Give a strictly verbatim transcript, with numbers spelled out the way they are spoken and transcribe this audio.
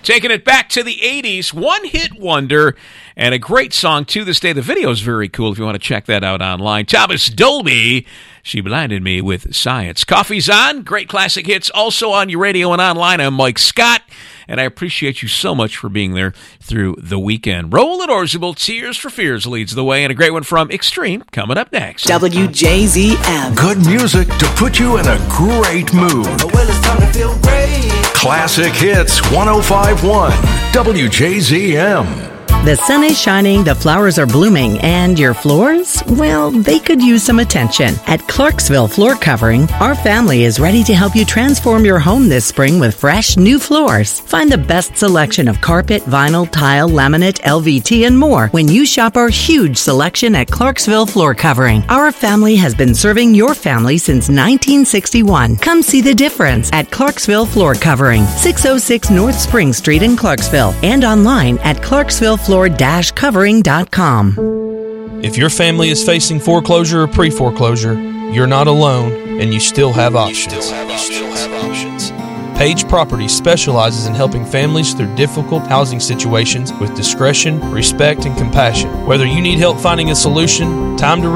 Taking it back to the eighties, one-hit wonder, and a great song to this day. The video is very cool if you want to check that out online. Thomas Dolby, She Blinded Me with Science. Coffee's on, great classic hits, also on your radio and online. I'm Mike Scott, and I appreciate you so much for being there through the weekend. Roland Orzabal, Tears for Fears leads the way, and a great one from Extreme coming up next. W J Z M. Good music to put you in a great mood. Well, it's time to feel great. Classic Hits one oh five point one W J Z M. The sun is shining, the flowers are blooming, and your floors? Well, they could use some attention. At Clarksville Floor Covering, our family is ready to help you transform your home this spring with fresh, new floors. Find the best selection of carpet, vinyl, tile, laminate, L V T, and more when you shop our huge selection at Clarksville Floor Covering. Our family has been serving your family since nineteen sixty-one. Come see the difference at Clarksville Floor Covering, six oh six North Spring Street in Clarksville, and online at Clarksville Floor Covering dot com. If your family is facing foreclosure or pre-foreclosure, you're not alone, and you still have options. You still have options. You still have options. Page Properties specializes in helping families through difficult housing situations with discretion, respect, and compassion. Whether you need help finding a solution, time to